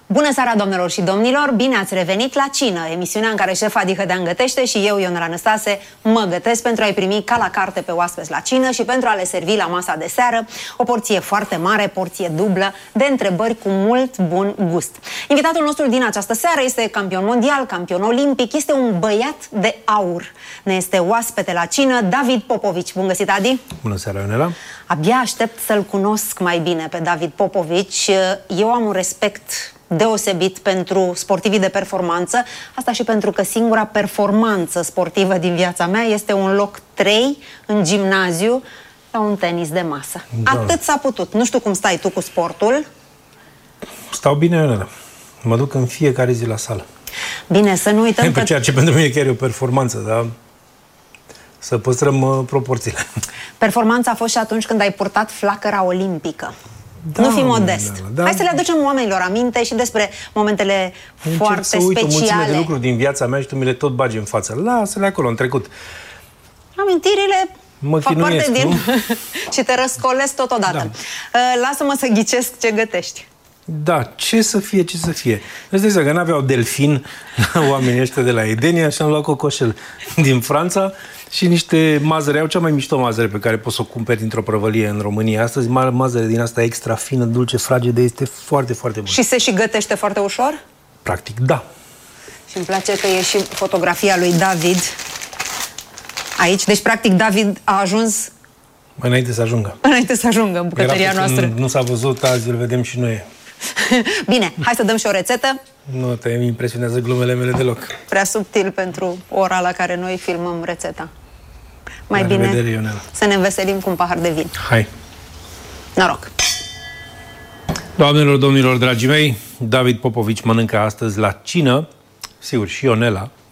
Bună seara, doamnelor și domnilor! Bine ați revenit la Cină, emisiunea în care șefa Adi Hădean gătește și eu, Ionela Năstase, mă gătesc pentru a-i primi ca la carte pe oaspeți la cină și pentru a le servi la masa de seară o porție foarte mare, porție dublă, de întrebări cu mult bun gust. Invitatul nostru din această seară este campion mondial, campion olimpic, este un băiat de aur. Ne este oaspete la cină David Popovici. Bun găsit, Adi! Bună seara, Ionela! Abia aștept să-l cunosc mai bine pe David Popovici. Eu am un respect deosebit pentru sportivii de performanță, asta și pentru că singura performanță sportivă din viața mea este un loc 3 în gimnaziu la un tenis de masă. Da. Atât s-a putut. Nu știu cum stai tu cu sportul. Stau bine, Ionela. Mă duc în fiecare zi la sală. Bine, să nu uităm că... Ceea ce pentru mine chiar e o performanță, dar să păstrăm proporțiile. Performanța a fost și atunci când ai purtat flacăra olimpică. Da, nu fi modest. Da. Hai să le aducem oamenilor aminte și despre momentele foarte speciale. Încerc să uit o mulțime de lucruri din viața mea și tu mi le tot bagi în față. Lasă-le acolo, în trecut. Amintirile fac parte din... și te răscolesc totodată. Da. Lasă-mă să ghicesc ce gătești. Da, ce să fie, ce să fie. Îți dai că n-aveau delfin oamenii ăștia de la Edenia și am luat cocoșel din Franța și niște mazăre. Au cea mai mișto mazăre pe care poți să o cumperi dintr-o prăvălie în România. Astăzi mazăre din asta extra fină, dulce, fragedă, este foarte, foarte bună. Și se și gătește foarte ușor? Practic, da. Și îmi place că e și fotografia lui David aici. Deci, practic, David a ajuns... Înainte să ajungă. Înainte să ajungă în bucătăria noastră. Nu s-a văzut, azi îl vedem și noi. Bine, hai să dăm și o rețetă. Nu te impresionează glumele mele deloc. Prea subtil pentru ora la care noi filmăm rețeta. Mai la bine revedere, Ionela. Să ne înveselim cu un pahar de vin. Hai. Noroc! Doamnelor, domnilor, dragii mei, David Popovici mănâncă astăzi la cină, sigur, și Ionela,